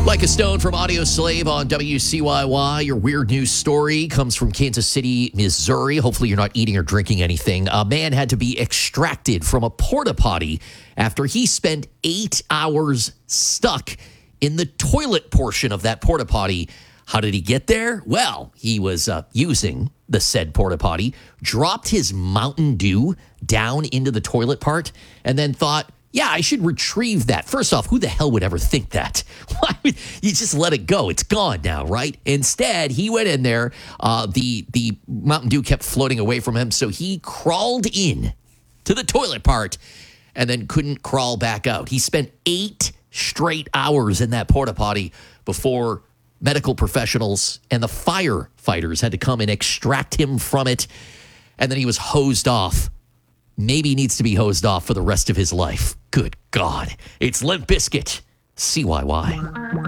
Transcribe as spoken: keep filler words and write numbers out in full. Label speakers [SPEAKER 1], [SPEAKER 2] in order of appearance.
[SPEAKER 1] Like a Stone from Audio Slave on W C Y Y. Your weird news story comes from Kansas City, Missouri. Hopefully you're not eating or drinking anything. A man had to be extracted from a porta potty after he spent eight hours stuck in the toilet portion of that porta potty. How did he get there? Well, he was uh, using the said porta potty, dropped his Mountain Dew down into the toilet part, and then thought, yeah, I should retrieve that. First off, who the hell would ever think that? Why would you just let it go? It's gone now, right? Instead, he went in there. Uh, the the Mountain Dew kept floating away from him, so he crawled in to the toilet part and then couldn't crawl back out. He spent eight straight hours in that porta potty before medical professionals and the firefighters had to come and extract him from it, and then he was hosed off. Maybe needs to be hosed off for the rest of his life. Good God. It's Limp Bizkit, C Y Y.